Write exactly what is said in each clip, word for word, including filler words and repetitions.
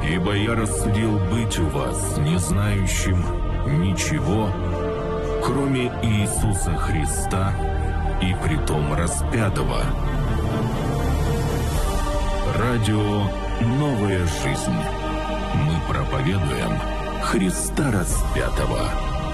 Ибо я рассудил быть у вас не знающим ничего, кроме Иисуса Христа и притом распятого. Радио «Новая жизнь». Мы проповедуем Христа распятого.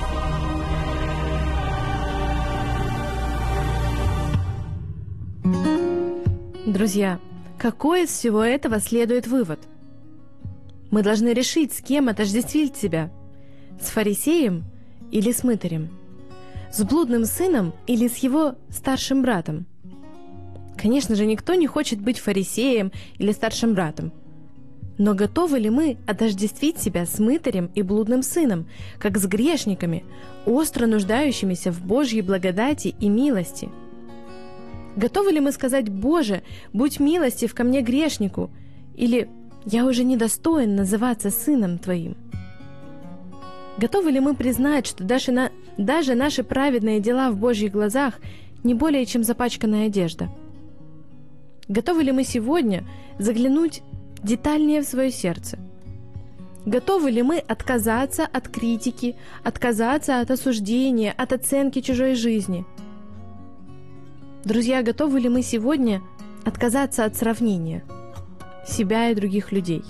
Друзья, какой из всего этого следует вывод? Мы должны решить, с кем отождествить себя. С фарисеем или с мытарем? С блудным сыном или с его старшим братом? Конечно же, никто не хочет быть фарисеем или старшим братом. Но готовы ли мы отождествить себя с мытарем и блудным сыном, как с грешниками, остро нуждающимися в Божьей благодати и милости? Готовы ли мы сказать: «Боже, будь милостив ко мне грешнику», или «Я уже недостоин называться сыном Твоим»? Готовы ли мы признать, что даже, на, даже наши праведные дела в Божьих глазах не более чем запачканная одежда? Готовы ли мы сегодня заглянуть детальнее в свое сердце? Готовы ли мы отказаться от критики, отказаться от осуждения, от оценки чужой жизни? Друзья, готовы ли мы сегодня отказаться от сравнения себя и других людей?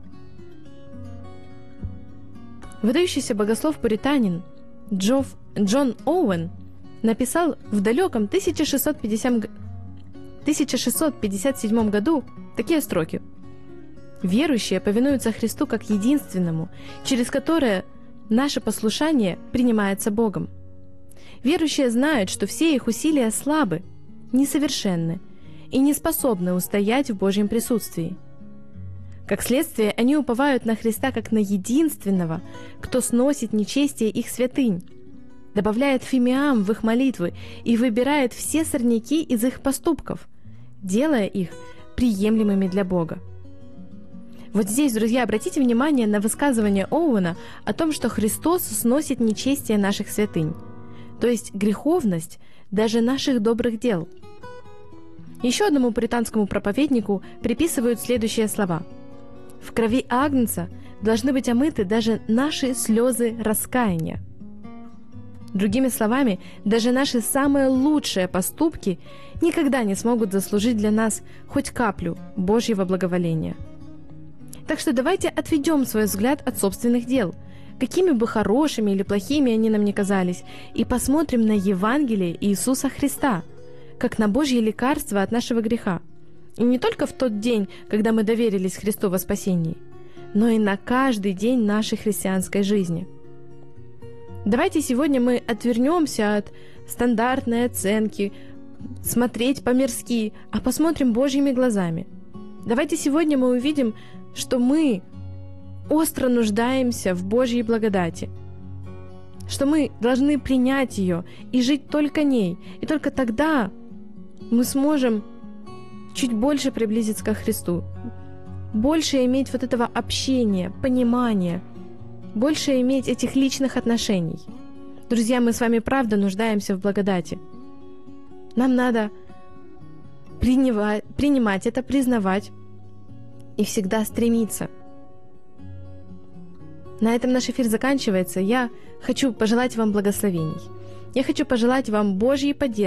Выдающийся богослов-пуританин Джофф, Джон Оуэн написал в далеком тысяча шестьсот пятьдесят седьмом году такие строки: «Верующие повинуются Христу как единственному, через которое наше послушание принимается Богом. Верующие знают, что все их усилия слабы, несовершенны и не способны устоять в Божьем присутствии. Как следствие, они уповают на Христа как на единственного, кто сносит нечестие их святынь, добавляет фимиам в их молитвы и выбирает все сорняки из их поступков, делая их приемлемыми для Бога». Вот здесь, друзья, обратите внимание на высказывание Оуэна о том, что Христос сносит нечестие наших святынь, то есть греховность даже наших добрых дел. Еще одному пуританскому проповеднику приписывают следующие слова: «В крови Агнца должны быть омыты даже наши слезы раскаяния». Другими словами, даже наши самые лучшие поступки никогда не смогут заслужить для нас хоть каплю Божьего благоволения. Так что давайте отведем свой взгляд от собственных дел, какими бы хорошими или плохими они нам ни казались, и посмотрим на Евангелие Иисуса Христа, как на Божье лекарство от нашего греха. И не только в тот день, когда мы доверились Христу во спасении, но и на каждый день нашей христианской жизни. Давайте сегодня мы отвернемся от стандартной оценки, смотреть по-мирски, а посмотрим Божьими глазами. Давайте сегодня мы увидим, что мы остро нуждаемся в Божьей благодати, что мы должны принять ее и жить только ней, и только тогда мы сможем чуть больше приблизиться ко Христу, больше иметь вот этого общения, понимания, больше иметь этих личных отношений. Друзья, мы с вами правда нуждаемся в благодати. Нам надо принимать, принимать это, признавать и всегда стремиться. На этом наш эфир заканчивается. Я хочу пожелать вам благословений. Я хочу пожелать вам Божьей поддержки,